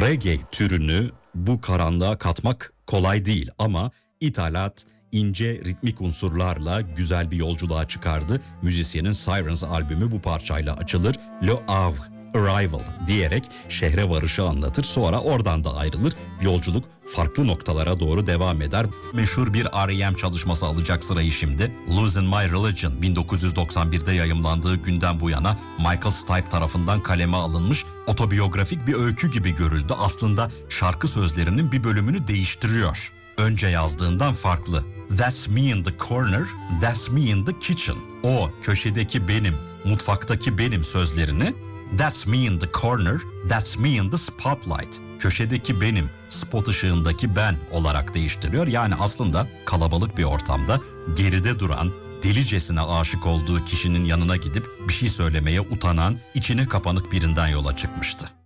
Reggae türünü bu karanlığa katmak kolay değil ama ithalat ince ritmik unsurlarla güzel bir yolculuğa çıkardı. Müzisyenin Sirens albümü bu parçayla açılır. Le Havre, Arrival diyerek şehre varışı anlatır. Sonra oradan da ayrılır. Yolculuk farklı noktalara doğru devam eder. Meşhur bir R.E.M. çalışması alacak sırayı şimdi. Losing My Religion 1991'de yayımlandığı günden bu yana Michael Stipe tarafından kaleme alınmış otobiyografik bir öykü gibi görüldü. Aslında şarkı sözlerinin bir bölümünü değiştiriyor. Önce yazdığından farklı. That's me in the corner, that's me in the kitchen. O köşedeki benim, mutfaktaki benim sözlerini That's me in the corner, that's me in the spotlight. Köşedeki benim, spot ışığındaki ben olarak değiştiriyor. Yani aslında kalabalık bir ortamda geride duran, delicesine aşık olduğu kişinin yanına gidip bir şey söylemeye utanan, içine kapanık birinden yola çıkmıştı.